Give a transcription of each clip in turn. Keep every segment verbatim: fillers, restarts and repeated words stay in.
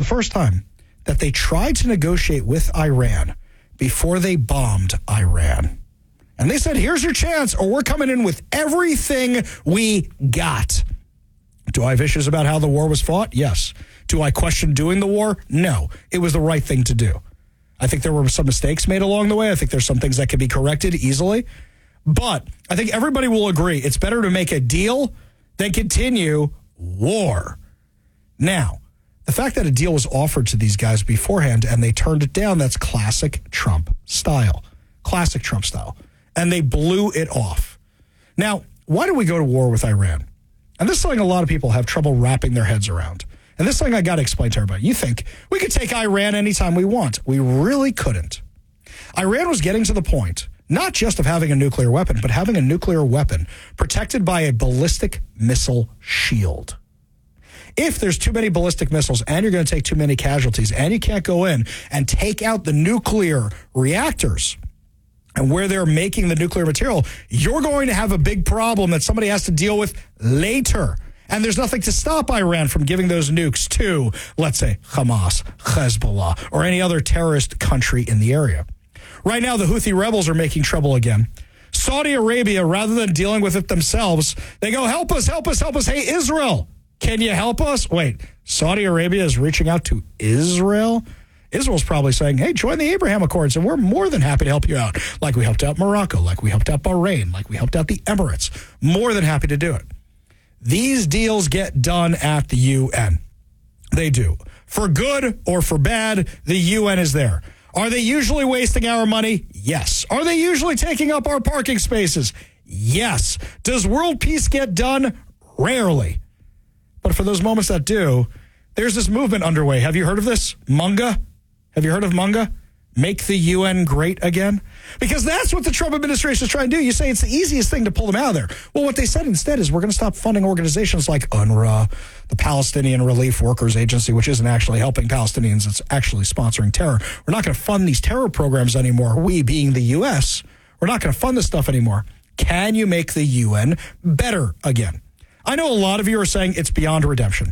first time that they tried to negotiate with Iran before they bombed Iran. And they said, here's your chance, or we're coming in with everything we got. Do I have issues about how the war was fought? Yes. Do I question doing the war? No. It was the right thing to do. I think there were some mistakes made along the way. I think there's some things that can be corrected easily. But I think everybody will agree it's better to make a deal than continue war. Now, the fact that a deal was offered to these guys beforehand and they turned it down, that's classic Trump style. Classic Trump style. And they blew it off. Now, why do we go to war with Iran? And this is something a lot of people have trouble wrapping their heads around. And this thing I got to explain to everybody. You think we could take Iran anytime we want. We really couldn't. Iran was getting to the point, not just of having a nuclear weapon, but having a nuclear weapon protected by a ballistic missile shield. If there's too many ballistic missiles and you're going to take too many casualties and you can't go in and take out the nuclear reactors and where they're making the nuclear material, you're going to have a big problem that somebody has to deal with later. And there's nothing to stop Iran from giving those nukes to, let's say, Hamas, Hezbollah, or any other terrorist country in the area. Right now, the Houthi rebels are making trouble again. Saudi Arabia, rather than dealing with it themselves, they go, help us, help us, help us. Hey, Israel, can you help us? Wait, Saudi Arabia is reaching out to Israel? Israel's probably saying, hey, join the Abraham Accords, and we're more than happy to help you out. Like we helped out Morocco, like we helped out Bahrain, like we helped out the Emirates. More than happy to do it. These deals get done at the U N. They do. For good or for bad, the U N is there. Are they usually wasting our money? Yes. Are they usually taking up our parking spaces? Yes. Does world peace get done? Rarely. But for those moments that do, there's this movement underway. Have you heard of this? MUNGA? Have you heard of MUNGA? Make the U N great again? Because that's what the Trump administration is trying to do. You say it's the easiest thing to pull them out of there. Well, what they said instead is we're going to stop funding organizations like UNRWA, the Palestinian Relief Workers Agency, which isn't actually helping Palestinians. It's actually sponsoring terror. We're not going to fund these terror programs anymore. We, being the U S, we're not going to fund this stuff anymore. Can you make the U N better again? I know a lot of you are saying it's beyond redemption.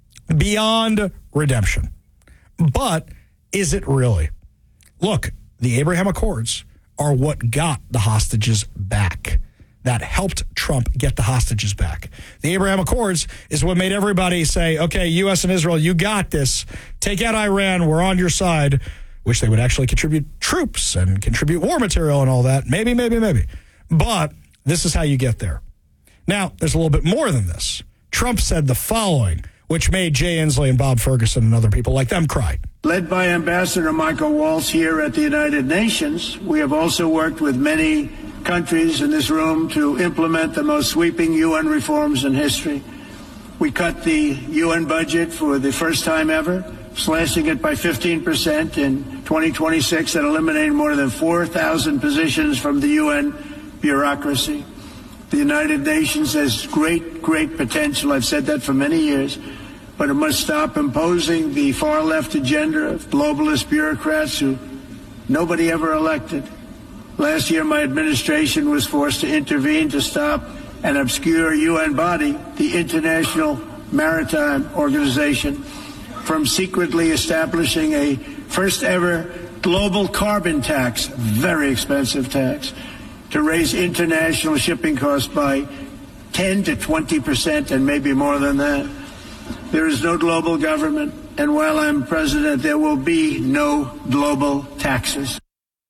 Beyond redemption. But is it really? Look, the Abraham Accords are what got the hostages back. That helped Trump get the hostages back. The Abraham Accords is what made everybody say, okay, U S and Israel, you got this. Take out Iran. We're on your side. Wish they would actually contribute troops and contribute war material and all that. Maybe, maybe, maybe. But this is how you get there. Now, there's a little bit more than this. Trump said the following, which made Jay Inslee and Bob Ferguson and other people like them cry. Led by Ambassador Michael Waltz here at the United Nations, we have also worked with many countries in this room to implement the most sweeping U N reforms in history. We cut the U N budget for the first time ever, slashing it by fifteen percent in twenty twenty-six and eliminating more than four thousand positions from the U N bureaucracy. The United Nations has great, great potential. I've said that for many years. But it must stop imposing the far-left agenda of globalist bureaucrats who nobody ever elected. Last year, my administration was forced to intervene to stop an obscure U N body, the International Maritime Organization, from secretly establishing a first-ever global carbon tax, very expensive tax, to raise international shipping costs by ten to twenty percent and maybe more than that. There is no global government, and while I'm president, there will be no global taxes.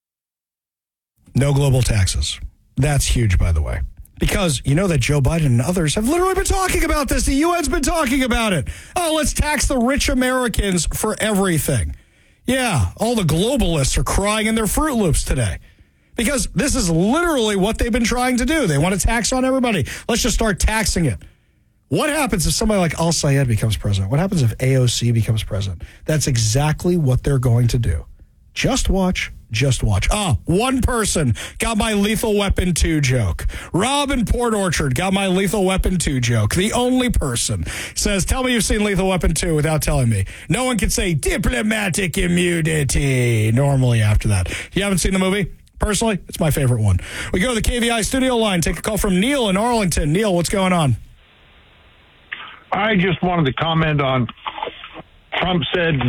No global taxes. That's huge, by the way. Because you know that Joe Biden and others have literally been talking about this. The U N's been talking about it. Oh, let's tax the rich Americans for everything. Yeah, all the globalists are crying in their Fruit Loops today. Because this is literally what they've been trying to do. They want to tax on everybody. Let's just start taxing it. What happens if somebody like Al-Sayed becomes president? What happens if A O C becomes president? That's exactly what they're going to do. Just watch. Just watch. Ah, one person got my Lethal Weapon two joke. Rob in Port Orchard got my Lethal Weapon two joke. The only person says, tell me you've seen Lethal Weapon two without telling me. No one can say diplomatic immunity normally after that. You haven't seen the movie? Personally, it's my favorite one. We go to the K V I studio line. Take a call from Neil in Arlington. Neil, what's going on? I just wanted to comment on Trump said